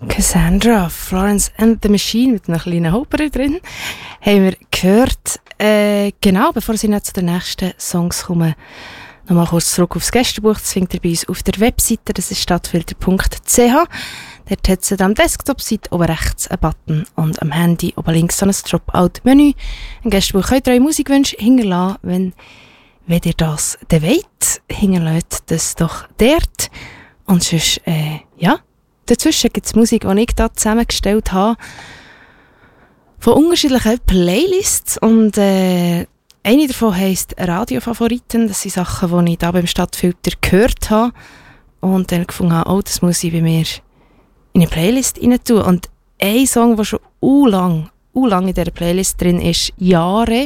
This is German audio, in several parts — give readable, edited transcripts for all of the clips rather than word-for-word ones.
Cassandra, Florence and the Machine mit einem kleinen Hopper drin, haben wir gehört. Genau, bevor Sie nicht zu den nächsten Songs kommen, nochmal kurz zurück aufs Gästebuch. Das findet ihr bei uns auf der Webseite, das ist stadtfilter.ch. Dort hat es am Desktop-Seite oben rechts einen Button und am Handy oben links so ein Dropout-Menü. Im Gästebuch könnt ihr eure Musikwünsche hinterlassen, wenn ihr das dann wollt. Hinterlasst das doch dort. Und sonst, dazwischen gibt es Musik, die ich da zusammengestellt habe, von unterschiedlichen Playlists. Und eine davon heisst Radiofavoriten. Das sind Sachen, die ich da beim Stadtfilter gehört habe. Und dann gefunden habe, das muss ich bei mir in eine Playlist rein tun. Und ein Song, der schon lang in dieser Playlist drin ist, Jahre.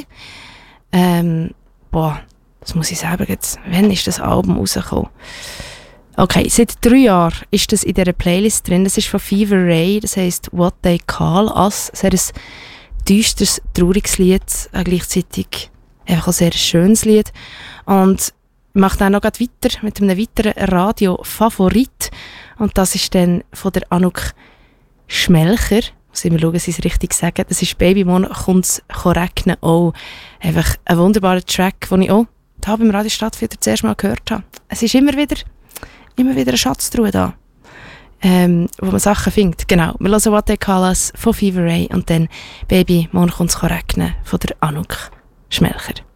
Das muss ich selber jetzt. Wann ist das Album rausgekommen? Okay, seit 3 Jahren ist das in dieser Playlist drin. Das ist von Fever Ray, das heisst What They Call Us. Es ist ein düsteres, trauriges Lied, gleichzeitig einfach ein sehr schönes Lied. Und macht dann noch weiter mit einem weiteren Radio-Favorit. Und das ist dann von der Anouk Schmelcher. Muss ich mal schauen, sie es richtig sagen. Das ist Baby Mon kommt's regnen. Auch einfach ein wunderbarer Track, den ich auch da beim Radio Stadtfilter zuerst mal gehört habe. Es ist immer wieder eine Schatztruhe da, wo man Sachen findet. Genau, wir hören «What They Call Us» von Fever Ray und dann «Baby, morgen kommt's regnen» von der Anouk Schmelcher.